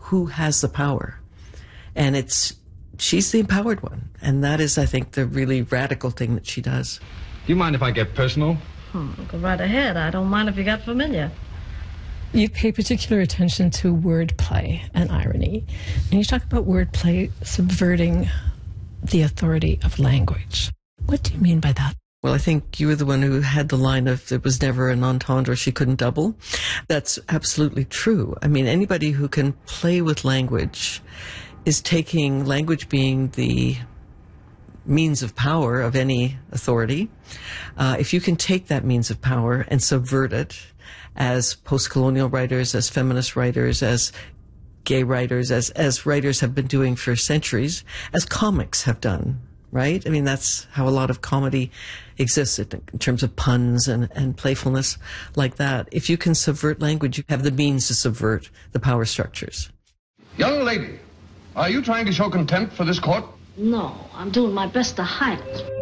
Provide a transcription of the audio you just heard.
who has the power. And she's the empowered one. And that is, I think, the really radical thing that she does. Do you mind if I get personal? Go right ahead. I don't mind if you got familiar. You pay particular attention to wordplay and irony. And you talk about wordplay subverting the authority of language. What do you mean by that? Well, I think you were the one who had the line of there was never an entendre she couldn't double. That's absolutely true. I mean, anybody who can play with language is taking language being the means of power of any authority. If you can take that means of power and subvert it, as post-colonial writers, as feminist writers, as gay writers, as writers have been doing for centuries, as comics have done, right? I mean, that's how a lot of comedy exists in terms of puns and playfulness like that. If you can subvert language, you have the means to subvert the power structures. Young lady, are you trying to show contempt for this court? No, I'm doing my best to hide it.